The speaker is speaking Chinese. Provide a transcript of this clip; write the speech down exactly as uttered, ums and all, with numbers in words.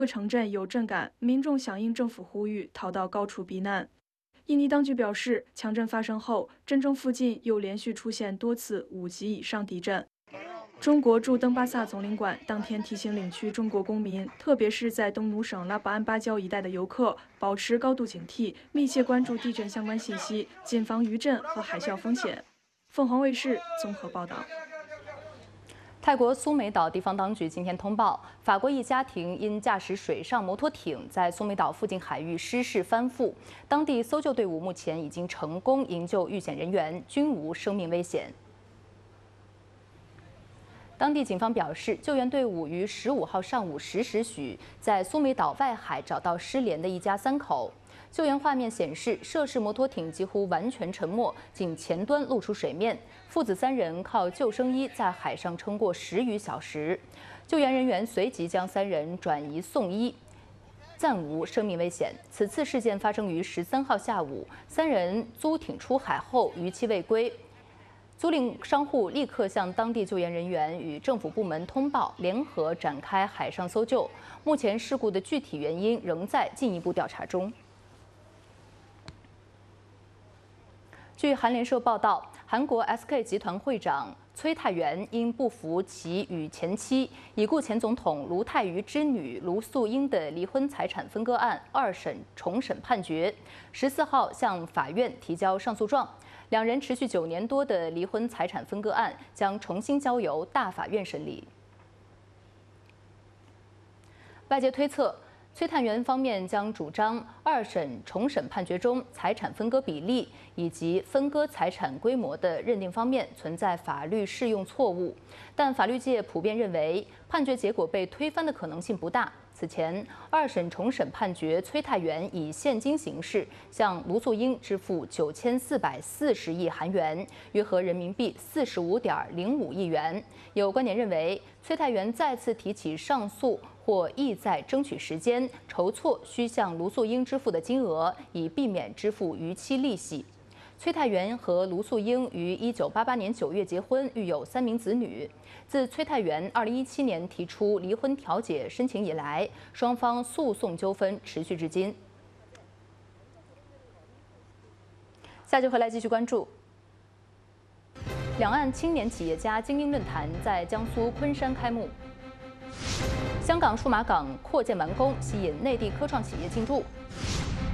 城镇有震感，民众响应政府呼吁，逃到高处避难。印尼当局表示，强震发生后，震中附近又连续出现多次五级以上地震。中国驻登巴萨总领馆当天提醒领区中国公民，特别是在东努省拉布安巴礁一带的游客，保持高度警惕，密切关注地震相关信息，谨防余震和海啸风险。凤凰卫视综合报道。 泰国苏梅岛地方当局今天通报，法国一家庭因驾驶水上摩托艇在苏梅岛附近海域失事翻覆，当地搜救队伍目前已经成功营救遇险人员，均无生命危险。当地警方表示，救援队伍于十五号上午十时许在苏梅岛外海找到失联的一家三口。救援画面显示，涉事摩托艇几乎完全沉没，仅前端露出水面。父子三人靠救生衣在海上撑过十余小时，救援人员随即将三人转移送医，暂无生命危险。此次事件发生于十三号下午，三人租艇出海后逾期未归。租赁商户立刻向当地救援人员与政府部门通报，联合展开海上搜救。目前事故的具体原因仍在进一步调查中。据韩联社报道，韩国 S K 集团会长崔泰元因不服其与前妻已故前总统卢泰愚之女卢素英的离婚财产分割案二审重审判决，十四号向法院提交上诉状。两人持续九年多的离婚财产分割案将重新交由大法院审理。外界推测，崔泰元方面将主张二审重审判决中财产分割比例以及分割财产规模的认定方面存在法律适用错误，但法律界普遍认为判决结果被推翻的可能性不大。此前，二审重审判决崔泰元以现金形式向卢素英支付九千四百四十亿韩元，约合人民币四十五点零五亿元。有观点认为，崔泰元再次提起上诉或意在争取时间，筹措需向卢素英支付的金额，以避免支付逾期利息。崔泰元和卢素英于一九八八年九月结婚，育有三名子女。自崔泰元二零一七年提出离婚调解申请以来，双方诉讼纠纷持续至今。下集回来继续关注。两岸青年企业家精英论坛在江苏昆山开幕。香港数码港扩建完工，吸引内地科创企业进驻。